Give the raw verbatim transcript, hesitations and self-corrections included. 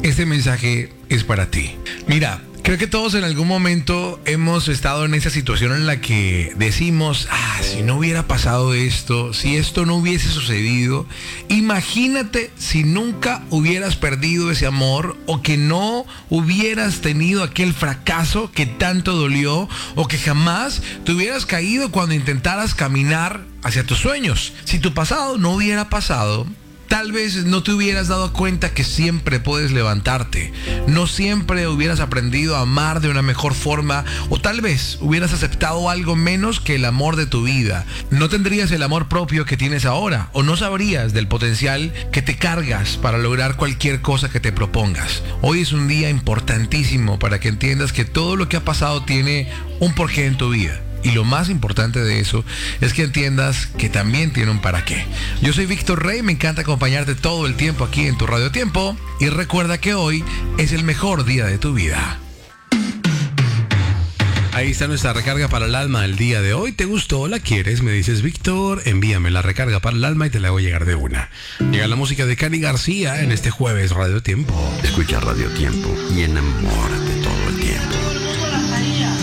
Este mensaje es para ti. Mira, creo que todos en algún momento hemos estado en esa situación en la que decimos, ah, si no hubiera pasado esto, si esto no hubiese sucedido, imagínate si nunca hubieras perdido ese amor o que no hubieras tenido aquel fracaso que tanto dolió o que jamás te hubieras caído cuando intentaras caminar hacia tus sueños. Si tu pasado no hubiera pasado, tal vez no te hubieras dado cuenta que siempre puedes levantarte. No siempre hubieras aprendido a amar de una mejor forma, o tal vez hubieras aceptado algo menos que el amor de tu vida. No tendrías el amor propio que tienes ahora, o no sabrías del potencial que te cargas para lograr cualquier cosa que te propongas. Hoy es un día importantísimo para que entiendas que todo lo que ha pasado tiene un porqué en tu vida. Y lo más importante de eso es que entiendas que también tiene un para qué. Yo soy Víctor Rey, me encanta acompañarte todo el tiempo aquí en tu Radio Tiempo. Y recuerda que hoy es el mejor día de tu vida. Ahí está nuestra recarga para el alma el día de hoy. ¿Te gustó? ¿La quieres? Me dices, Víctor, envíame la recarga para el alma y te la hago llegar de una. Llega la música de Cani García en este jueves Radio Tiempo. Escucha Radio Tiempo y enamórate todo el tiempo.